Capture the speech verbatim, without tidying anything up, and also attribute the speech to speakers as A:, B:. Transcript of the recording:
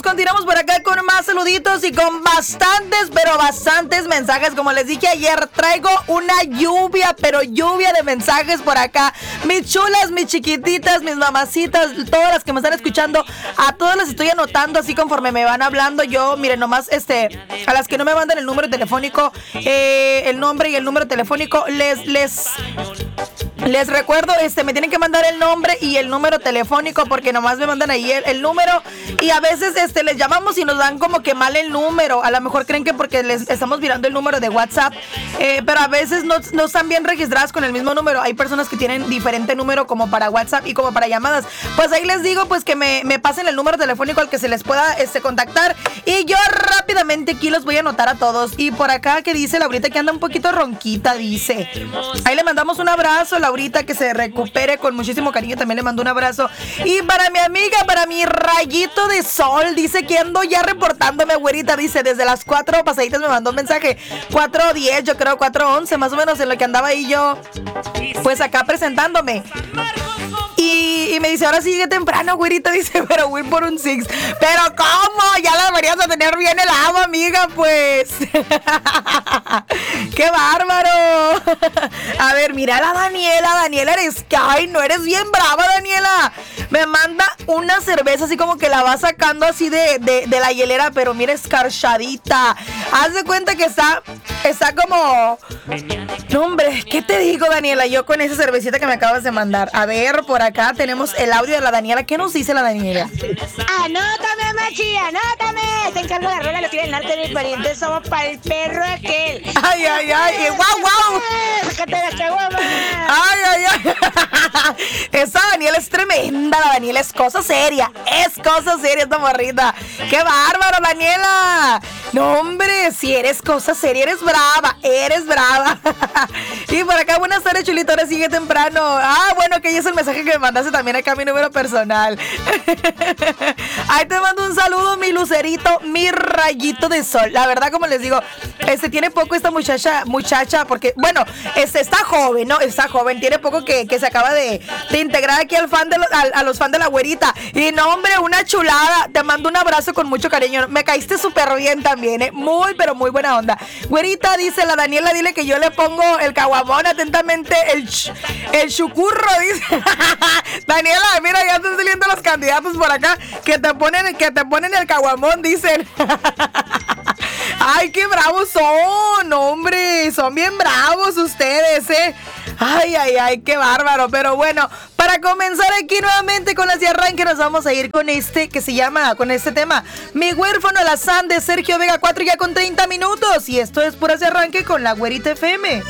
A: continuamos por acá con más saluditos y con bastantes, pero bastantes mensajes. Como les dije ayer, traigo una lluvia, pero lluvia de mensajes por acá. Mis chulas, mis chiquititas, mis mamacitas, todas las que me están escuchando, a todas las estoy anotando así conforme me van hablando. Yo, miren, nomás, este, a las que no me mandan el número telefónico, eh, el nombre y el número telefónico, les, les... Les recuerdo, este, me tienen que mandar el nombre y el número telefónico porque nomás me mandan ahí el, el número y a veces este, les llamamos y nos dan como que mal el número. A lo mejor creen que porque les estamos mirando el número de WhatsApp, eh, pero a veces no, no están bien registradas con el mismo número. Hay personas que tienen diferente número como para WhatsApp y como para llamadas. Pues ahí les digo pues que me, me pasen el número telefónico al que se les pueda este, contactar y yo rápidamente aquí los voy a anotar a todos. Y por acá que dice Laurita que anda un poquito ronquita, dice. Ahí le mandamos un abrazo, Laurita, que se recupere con muchísimo cariño, también le mando un abrazo. Y para mi amiga, para mi rayito de sol, dice que ando ya reportándome, güerita, dice, desde las cuatro pasaditas me mandó un mensaje, cuatro diez, yo creo, cuatro once, más o menos, en lo que andaba ahí yo, pues acá presentándome. Y, y me dice, ahora sigue temprano, güerita, dice, pero voy por un six. Pero ¿cómo? Ya la deberías de tener bien el agua, amiga, pues. ¡Qué bárbaro! A ver, mira a la Daniela. Daniela, eres... Ay, no eres bien brava, Daniela. Me manda una cerveza así como que la va sacando así de, de, de la hielera, pero mira, escarchadita. Haz de cuenta que está... Está como... No, hombre, ¿qué te digo, Daniela? Yo con esa cervecita que me acabas de mandar. A ver, por acá tenemos el audio de la Daniela. ¿Qué nos dice la Daniela?
B: Anótame, machi, anótame. Te encargo la rola, lo quiere el norte, mis parientes somos para el perro aquel.
A: Ay, ay, ay, guau, guau.
B: Sácate la caguama.
A: Ay, ay, ay. Esa Daniela es tremenda. La Daniela es cosa seria. Es cosa seria esta morrita. ¡Qué bárbaro, Daniela! No, hombre, si eres cosa seria, eres brava. Eres brava. Y por acá, buenas tardes, chulito. Ahora sigue temprano. Ah, bueno, que ya es el mensaje que me mandaste también acá a mi número personal. Ahí te mando un saludo, mi lucerito, mi rayito de sol. La verdad, como les digo, este tiene poco esta muchacha, muchacha, porque, bueno, este está joven, ¿no? Está joven, tiene poco que, que se acaba de, de integrar aquí al fan de los, a, a los fans de la güerita. Y no, hombre, una chulada. Te mando un abrazo con mucho cariño. Me caíste súper bien también, ¿eh? Muy, pero muy buena onda. Güerita, dice la Daniela, dile que yo le pongo el caguamón, atentamente, el, ch, el chucurro, dice. Daniela, mira, ya están saliendo los candidatos por acá que te ponen, que te ponen el caguamón, dicen. Ay, qué bravos son, hombre, son bien bravos ustedes, eh. Ay, ay, ay, qué bárbaro. Pero bueno, para comenzar aquí nuevamente con las de arranque, nos vamos a ir con este que se llama, con este tema, Mi huérfano alazán, de Sergio Vega cuatro, ya con treinta minutos. Y esto es Puras de Arranque con la Güerita F M.